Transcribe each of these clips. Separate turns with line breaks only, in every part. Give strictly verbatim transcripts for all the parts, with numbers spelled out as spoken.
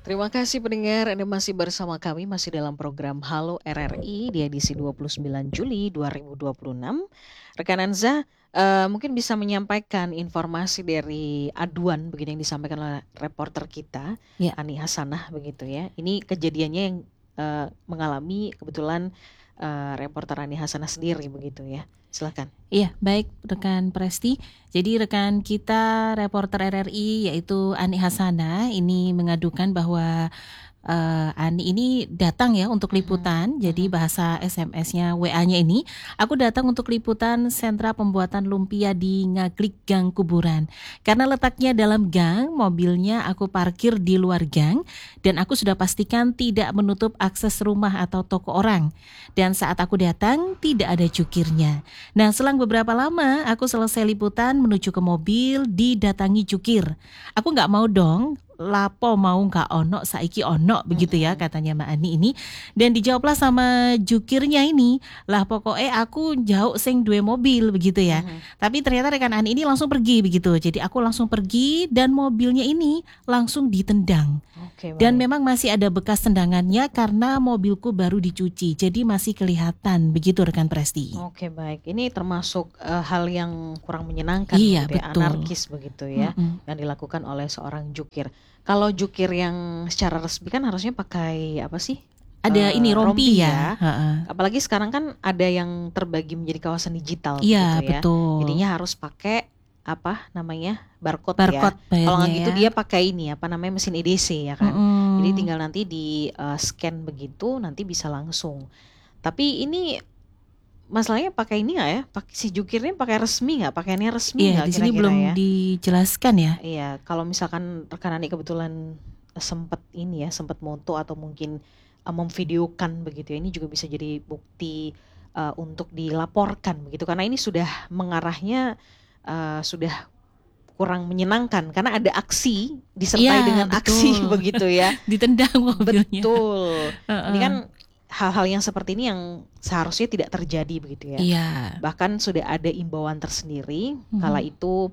Terima kasih pendengar, Anda masih bersama kami, masih dalam program Halo R R I di edisi dua puluh sembilan Juli dua ribu dua puluh enam. Rekan Anza, eh, mungkin bisa menyampaikan informasi dari aduan begitu yang disampaikan oleh reporter kita,
Ya.
Ani Hasanah begitu ya. Ini kejadiannya yang eh, mengalami kebetulan eh, reporter Ani Hasanah sendiri begitu ya. Silakan.
Iya, baik rekan Presti. Jadi rekan kita reporter R R I yaitu Ani Hasanah ini mengadukan bahwa uh, Ani ini datang ya untuk liputan.
Mhm,
Jadi
mhm.
bahasa S M S-nya W A-nya ini, aku datang untuk liputan sentra pembuatan lumpia di Ngaglik Gang Kuburan. Karena letaknya dalam gang, mobilnya aku parkir di luar gang dan aku sudah pastikan tidak menutup akses rumah atau toko orang. Dan saat aku datang tidak ada jukirnya. Nah, selang beberapa lama aku selesai liputan menuju ke mobil, didatangi jukir. Aku nggak mau dong, lapo mau nggak ono saiki ono begitu ya katanya Mbak Ani ini. Dan dijawablah sama jukirnya ini, lah pokoknya aku jauh sing duwe mobil begitu ya.
Mhm.
Tapi ternyata rekan Ani ini langsung pergi begitu. Jadi aku langsung pergi dan mobilnya ini langsung ditendang.
Oke,
Dan
baik.
memang masih ada bekas tendangannya karena mobilku baru dicuci. Jadi masih kelihatan begitu rekan Presti.
Oke, baik. Ini termasuk eh, hal yang kurang menyenangkan
Iya,
begitu ya,
betul.
anarkis begitu ya,
Mm-mm.
yang dilakukan oleh seorang jukir. Kalau jukir yang secara resmi kan harusnya pakai apa sih?
Ada
Eh,
ini rompi,
rompi
ya. Ha-ha.
Apalagi sekarang kan ada yang terbagi menjadi kawasan digital
Iya,
begitu ya.
betul.
Jadinya harus pakai apa namanya? barcode,
Barcode
ya. Kalau nggak
bayarnya
gitu
ya.
dia pakai ini apa namanya mesin E D C ya kan.
Mm-mm.
Jadi tinggal nanti di eh, scan begitu nanti bisa langsung. Tapi ini masalahnya pakai ini nggak ya? Pakai si jukirnya pakai resmi nggak? Pakaiannya resmi
Iya,
nggak
di sini
kira-kira
belum
ya?
dijelaskan ya.
Iya, kalau misalkan rekan Ani kebetulan sempat ini ya, sempat moto atau mungkin uh, memvideokan begitu ya, ini juga bisa jadi bukti uh, untuk dilaporkan begitu, karena ini sudah mengarahnya uh, sudah kurang menyenangkan karena ada aksi disertai
Iya,
dengan aksi
betul.
begitu ya.
Ditendang mobilnya.
Betul.
Uh-uh.
Ini kan hal-hal yang seperti ini yang seharusnya tidak terjadi begitu ya.
Iya.
Bahkan sudah ada imbauan tersendiri
Mhm.
kala itu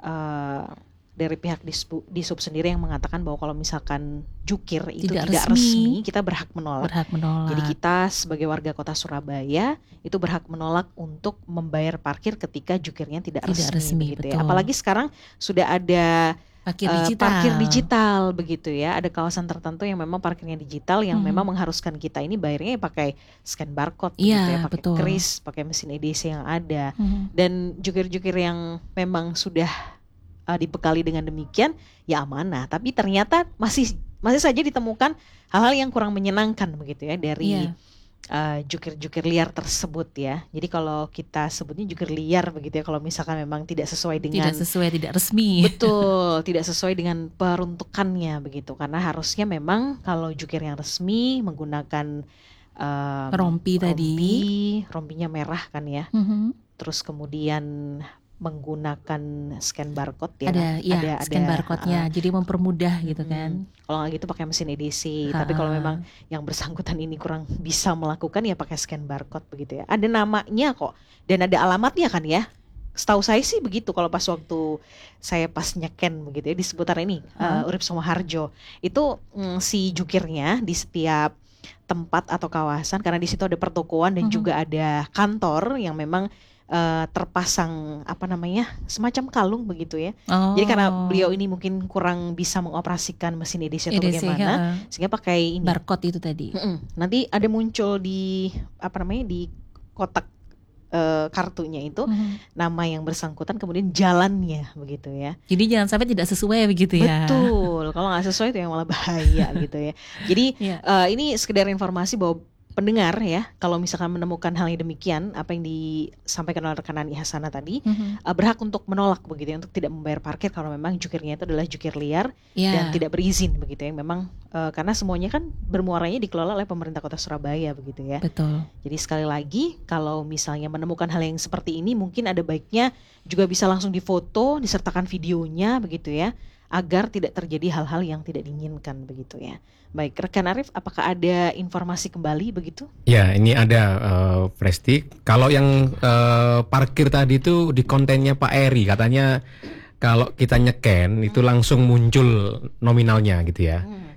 uh, dari pihak disbu, disub sendiri yang mengatakan bahwa kalau misalkan jukir itu
Tidak
tidak,
resmi,
resmi, kita berhak menolak.
berhak menolak.
Jadi kita sebagai warga kota Surabaya itu berhak menolak untuk membayar parkir ketika jukirnya tidak,
Tidak
resmi,
resmi,
begitu ya.
betul.
Apalagi sekarang sudah ada
Parkir
uh,
digital.
parkir digital begitu ya. Ada kawasan tertentu yang memang parkirnya digital yang
Mhm.
memang mengharuskan kita ini bayarnya pakai scan barcode
Iya,
begitu ya, pakai
betul.
kris, pakai mesin E D C yang ada.
Mhm.
Dan jukir-jukir yang memang sudah uh, dibekali dengan demikian ya amanah, tapi ternyata masih masih saja ditemukan hal-hal yang kurang menyenangkan begitu ya dari
Iya.
uh, jukir-jukir liar tersebut ya. Jadi kalau kita sebutnya jukir liar begitu ya, kalau misalkan memang tidak sesuai dengan
Tidak sesuai, tidak resmi.
betul, tidak sesuai dengan peruntukannya begitu. Karena harusnya memang kalau jukir yang resmi menggunakan um,
Rompi tadi.
rompi, rompinya merah kan ya.
Mhm.
Terus kemudian menggunakan scan barcode ya.
Ada,
kan?
ya,
ada,
scan
ada,
barcode-nya.
uh,
Jadi mempermudah gitu
mm,
kan.
Kalau nggak gitu pakai mesin E D C. Tapi kalau
Ha-ha.
memang yang bersangkutan ini kurang bisa melakukan ya pakai scan barcode begitu ya. Ada namanya kok dan ada alamatnya kan ya. Setahu saya sih begitu kalau pas waktu saya pas nyeken begitu ya di seputar ini uh, Urip Sumoharjo itu mm, si jukirnya di setiap tempat atau kawasan karena di situ ada pertokoan dan
Mhm.
juga ada kantor yang memang uh, terpasang apa namanya semacam kalung begitu ya.
Oh.
Jadi karena beliau ini mungkin kurang bisa mengoperasikan mesin E D C atau
E D C,
bagaimana,
ha.
sehingga pakai ini.
Barcode itu tadi.
Mm-mm. Nanti ada muncul di apa namanya di kotak uh, kartunya itu
Mhm.
nama yang bersangkutan kemudian jalannya begitu ya.
Jadi jangan sampai tidak sesuai begitu ya.
Betul. Kalau nggak sesuai itu yang malah bahaya gitu ya. Jadi
Iya.
uh, ini sekedar informasi bahwa pendengar ya, kalau misalkan menemukan hal yang demikian, apa yang disampaikan oleh rekan Ani Hasanah tadi,
Mhm.
uh, berhak untuk menolak begitu ya, untuk tidak membayar parkir kalau memang jukirnya itu adalah jukir liar
Iya.
dan tidak berizin begitu ya. Memang uh, karena semuanya kan bermuaranya dikelola oleh pemerintah Kota Surabaya begitu ya.
Betul.
Jadi sekali lagi kalau misalnya menemukan hal yang seperti ini mungkin ada baiknya juga bisa langsung difoto, disertakan videonya begitu ya, agar tidak terjadi hal-hal yang tidak diinginkan begitu ya. Baik, rekan Arif, apakah ada informasi kembali begitu?
Ya, ini ada uh, Presti. Kalau yang uh, parkir tadi itu di kontennya Pak Eri, katanya kalau kita nyeken itu langsung muncul nominalnya gitu ya.
Hmm.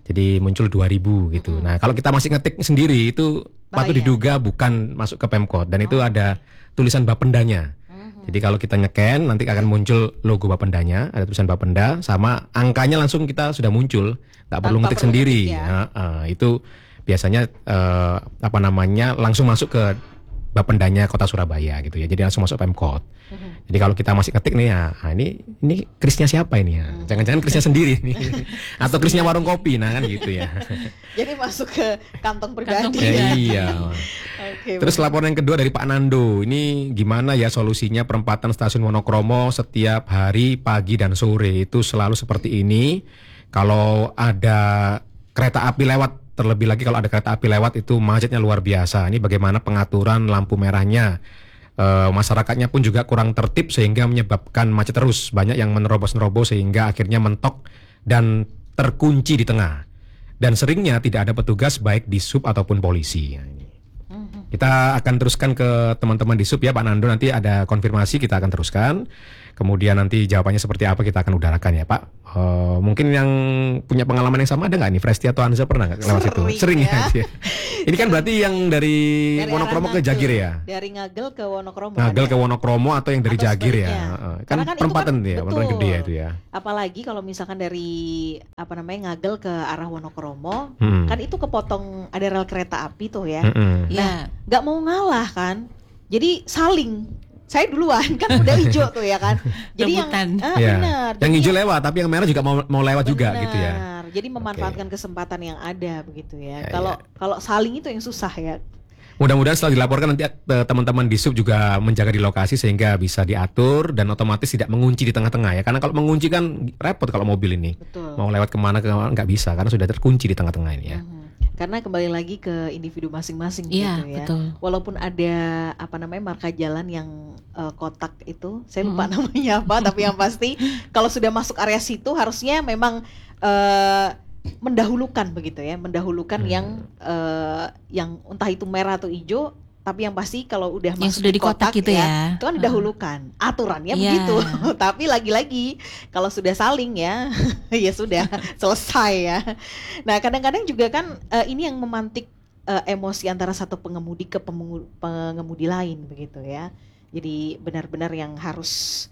Jadi muncul dua ribu gitu.
Mm-mm.
Nah, kalau kita masih ngetik sendiri itu patut
Bahaya.
diduga bukan masuk ke Pemkot dan itu
Oh.
ada tulisan Bapendanya.
Mhm.
Jadi kalau kita nyeken nanti akan muncul logo Bapendanya, ada tulisan Bapenda sama angkanya langsung kita sudah muncul, nggak perlu
Tanpa
ngetik
perlu
sendiri.
ngetik ya.
Nah, eh, itu biasanya eh, apa namanya langsung masuk ke Bapendanya Kota Surabaya gitu ya. Jadi langsung masuk Pemkot.
Mhm.
Jadi kalau kita masih ngetik nih ya, ah, ini ini krisnya siapa ini ya? Jangan-jangan krisnya sendiri nih, atau krisnya warung kopi, nah kan gitu ya.
Jadi masuk ke kantong
Kantong
pribadi.
Ya,
pribadi.
iya.
Oke.
Terus
benar.
laporan yang kedua dari Pak Nando, ini gimana ya solusinya perempatan stasiun Wonokromo setiap hari pagi dan sore itu selalu seperti ini. Kalau ada kereta api lewat, terlebih lagi kalau ada kereta api lewat itu macetnya luar biasa. Ini bagaimana pengaturan lampu merahnya? E, masyarakatnya pun juga kurang tertib sehingga menyebabkan macet terus. Banyak yang menerobos-nerobos sehingga akhirnya mentok dan terkunci di tengah. Dan seringnya tidak ada petugas baik di sub ataupun polisi. Nah, ini.
Mhm.
Kita akan teruskan ke teman-teman di sub ya Pak Nando, nanti ada konfirmasi kita akan teruskan. Kemudian nanti jawabannya seperti apa kita akan udarakan ya Pak. Eh, mungkin yang punya pengalaman yang sama ada nggak nih? Presti atau Anza pernah nggak lewat situ?
Sering
Sering
ya.
ya. Ini kan berarti yang dari,
Dari
Wonokromo
arah
ke
Ngagel.
Jagir ya?
Dari Ngagel ke Wonokromo.
Ngagel
ada.
ke Wonokromo atau yang dari
Atau
Jagir ya?
sebaliknya.
Heeh. Kan
Karena kan itu
perempatan
kan-
dia, perempatan
betul.
gede ya itu ya.
Apalagi kalau misalkan dari apa namanya Ngagel ke arah Wonokromo,
Hmm.
kan itu kepotong ada rel kereta api tuh ya.
Mm-mm.
Ya,
Nggak mau ngalah kan. Jadi saling. Saya duluan kan udah hijau tuh ya kan. Jadi yang
Rebutan.
ah,
Ya.
benar.
Yang
Jadi
hijau lewat, tapi yang merah juga mau mau lewat juga
benar.
gitu ya.
Jadi memanfaatkan kesempatan yang ada begitu ya.
Ya,
Kalau
ya.
kalau saling itu yang susah ya.
Mudah-mudahan setelah dilaporkan nanti eh, teman-teman di sub juga menjaga di lokasi sehingga bisa diatur dan otomatis tidak mengunci di tengah-tengah ya. Karena kalau mengunci kan repot kalau mobil ini.
Betul.
Mau lewat kemana ke nggak bisa karena sudah terkunci di tengah-tengah ini ya.
Mhm. Karena kembali lagi ke individu masing-masing
iya
gitu ya.
betul.
Walaupun ada apa namanya marka jalan yang eh, kotak itu, saya lupa namanya apa, tapi yang pasti kalau sudah masuk area situ harusnya memang eh, mendahulukan begitu ya, mendahulukan
Hmm.
yang eh, yang entah itu merah atau hijau, tapi yang pasti kalau udah
Yang
masuk
sudah di kotak gitu ya.
itu kan didahulukan. Aturannya
Iya.
begitu. Tapi lagi-lagi kalau sudah saling ya, ya sudah selesai ya. Nah, kadang-kadang juga kan eh, ini yang memantik eh, emosi antara satu pengemudi ke pemengu- pengemudi lain begitu ya. Jadi benar-benar yang harus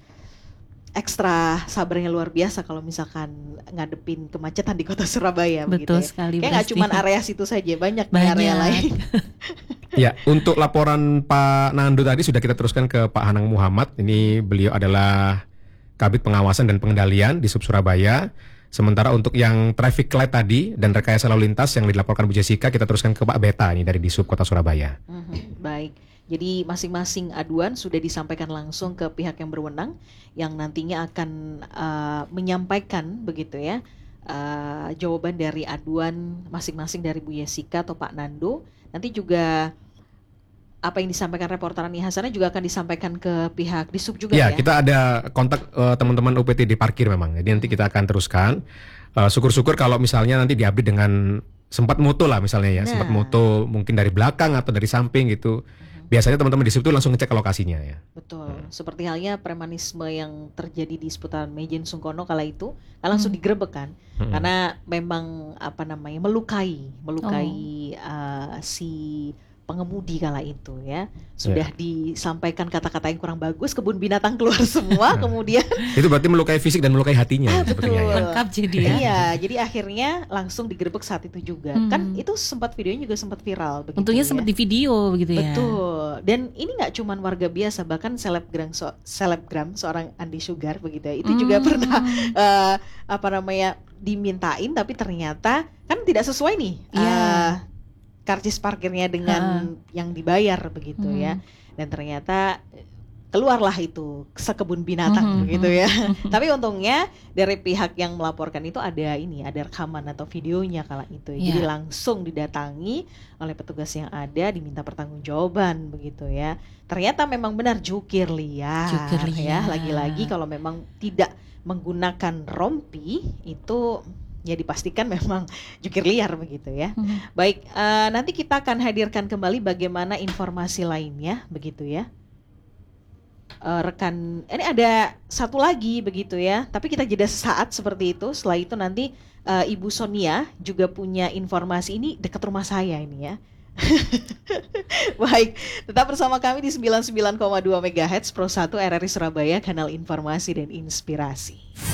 ekstra sabarnya luar biasa kalau misalkan ngadepin kemacetan di kota Surabaya begitu
Betul
ya.
sekali.
Kayak nggak
Presti.
cuma area situ saja, banyak, di
Banyak.
area lain.
Ya, untuk laporan Pak Nando tadi sudah kita teruskan ke Pak Hanang Muhammad. Ini beliau adalah Kabid Pengawasan dan Pengendalian di Sub Surabaya. Sementara untuk yang traffic light tadi dan rekayasa lalu lintas yang dilaporkan Bu Jessica kita teruskan ke Pak Beta ini dari di Sub Kota Surabaya.
Mhm, baik. Jadi masing-masing aduan sudah disampaikan langsung ke pihak yang berwenang yang nantinya akan uh, menyampaikan begitu ya uh, jawaban dari aduan masing-masing dari Bu Jessica atau Pak Nando. Nanti juga apa yang disampaikan reporter Ani Hasanah juga akan disampaikan ke pihak di sub juga
Ya,
ya.
kita ada kontak eh, teman-teman U P T di parkir memang. Jadi nanti kita akan teruskan. Eh, syukur-syukur kalau misalnya nanti diupdate dengan sempat moto lah misalnya ya, sempat
Nah.
moto mungkin dari belakang atau dari samping gitu. Biasanya teman-teman di sub itu langsung ngecek ke lokasinya ya.
Betul, seperti halnya premanisme yang terjadi di seputaran Mejen Sungkono kala itu, kan langsung
Hmm.
digerebek kan,
Mm-mm.
karena memang apa namanya melukai, melukai uh, si pengemudi kala itu ya, sudah disampaikan kata-kata yang kurang bagus, kebun binatang keluar semua, kemudian
Itu berarti melukai fisik dan melukai hatinya
Ah,
sepertinya ya.
betul.
Lengkap jadi ya.
iya, jadi akhirnya langsung digerebek saat itu juga,
Hmm.
kan itu sempat videonya juga sempat viral, begitu
Untungnya
ya.
sempat di video begitu ya.
Betul. Dan ini nggak cuman warga biasa, bahkan selebgram so, selebgram seorang Andi Sugar begitu ya. Itu juga
Hmm.
pernah eh, apa namanya dimintain tapi ternyata kan tidak sesuai nih.
Iya.
eh, karcis parkirnya dengan yang dibayar begitu
Hmm.
ya. Dan ternyata eh, keluarlah itu sekebun binatang
Hmm.
begitu ya. Tapi untungnya dari pihak yang melaporkan itu ada ini, ada rekaman atau videonya kala itu. Jadi
Iya.
langsung didatangi oleh petugas yang ada, diminta pertanggungjawaban begitu ya. Ternyata memang benar jukir liar,
Jukir
ya.
liar.
Lagi-lagi kalau memang tidak menggunakan rompi itu ya dipastikan memang jukir liar begitu ya.
Hmm.
Baik, eh, nanti kita akan hadirkan kembali bagaimana informasi lainnya begitu ya. Eh, rekan, ini ada satu lagi begitu ya. Tapi kita jeda sesaat seperti itu. Setelah itu nanti eh, Ibu Sonia juga punya informasi ini dekat rumah saya ini ya. Baik, tetap bersama kami di sembilan puluh sembilan koma dua megahertz Pro satu R R I Surabaya, kanal informasi dan inspirasi.